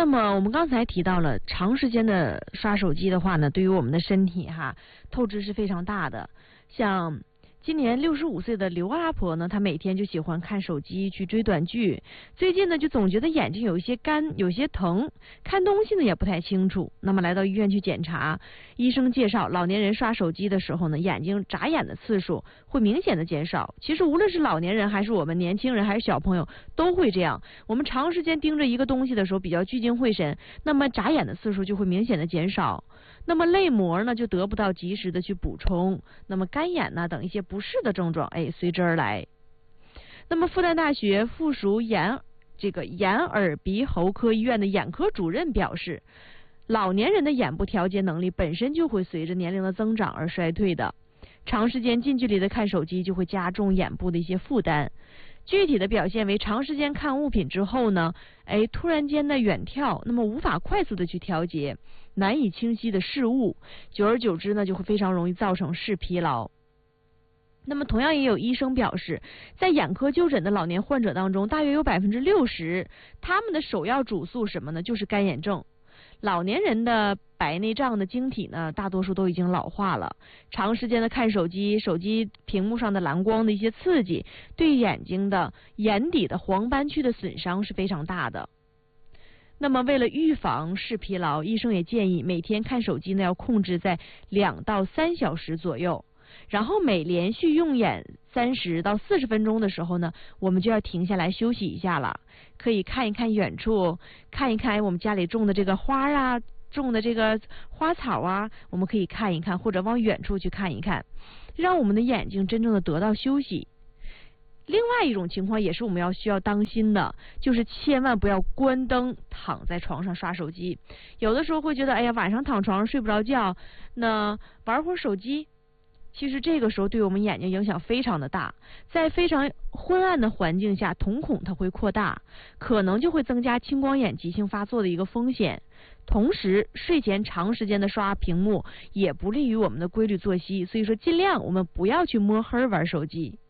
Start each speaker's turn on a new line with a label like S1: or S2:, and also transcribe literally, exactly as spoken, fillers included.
S1: 那么我们刚才提到了，长时间的刷手机的话呢，对于我们的身体哈透支是非常大的。像今年六十五岁的刘阿婆呢，她每天就喜欢看手机去追短剧，最近呢就总觉得眼睛有一些干，有些疼，看东西呢也不太清楚。那么来到医院去检查，医生介绍，老年人刷手机的时候呢，眼睛眨眼的次数会明显的减少。其实无论是老年人还是我们年轻人还是小朋友都会这样，我们长时间盯着一个东西的时候比较聚精会神，那么眨眼的次数就会明显的减少。那么泪膜呢就得不到及时的去补充，那么干眼呢等一些不适的症状哎随之而来。那么复旦大学附属眼这个眼耳鼻喉科医院的眼科主任表示，老年人的眼部调节能力本身就会随着年龄的增长而衰退的，长时间近距离的看手机就会加重眼部的一些负担。具体的表现为长时间看物品之后呢，哎，突然间的远眺，那么无法快速的去调节，难以清晰的视物，久而久之呢，就会非常容易造成视疲劳。那么同样也有医生表示，在眼科就诊的老年患者当中，大约有百分之六十，他们的首要主诉什么呢？就是干眼症。老年人的白内障的晶体呢，大多数都已经老化了，长时间的看手机，手机屏幕上的蓝光的一些刺激，对眼睛的眼底的黄斑区的损伤是非常大的。那么为了预防视疲劳，医生也建议每天看手机呢要控制在两到三小时左右，然后每连续用眼三十到四十分钟的时候呢，我们就要停下来休息一下了，可以看一看远处，看一看我们家里种的这个花啊，种的这个花草啊，我们可以看一看，或者往远处去看一看，让我们的眼睛真正的得到休息。另外一种情况也是我们要需要当心的，就是千万不要关灯躺在床上刷手机。有的时候会觉得，哎呀，晚上躺床上睡不着觉，那玩会儿手机，其实这个时候对我们眼睛影响非常的大，在非常昏暗的环境下，瞳孔它会扩大，可能就会增加青光眼急性发作的一个风险。同时睡前长时间的刷屏幕也不利于我们的规律作息，所以说尽量我们不要去摸黑玩手机。